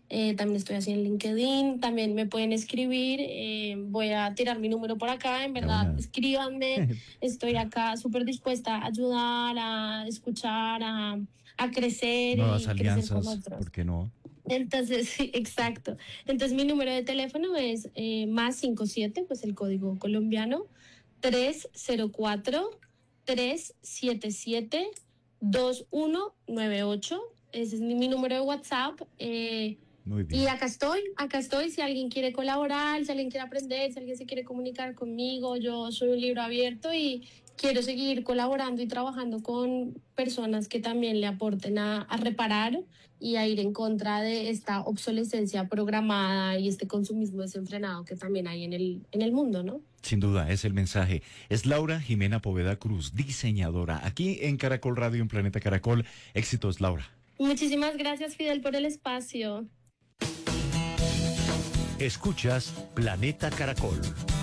también estoy así en LinkedIn, también me pueden escribir, voy a tirar mi número por acá, en De verdad, una. escríbanme, estoy acá súper dispuesta a ayudar, a escuchar, a crecer Nuevas y crecer con alianzas, otros. ¿por qué no? Entonces, sí, exacto. Entonces, mi número de teléfono es más 57, pues el código colombiano, 304-377-2198. Ese es mi número de WhatsApp. Muy Y bien. acá estoy. Si alguien quiere colaborar, si alguien quiere aprender, si alguien se quiere comunicar conmigo, yo soy un libro abierto y quiero seguir colaborando y trabajando con personas que también le aporten a reparar y a ir en contra de esta obsolescencia programada y este consumismo desenfrenado que también hay en el mundo, ¿no? Sin duda, es el mensaje. Es Laura Jimena Poveda Cruz, diseñadora, aquí en Caracol Radio, en Planeta Caracol. Éxitos, Laura. Muchísimas gracias, Fidel, por el espacio. Escuchas Planeta Caracol.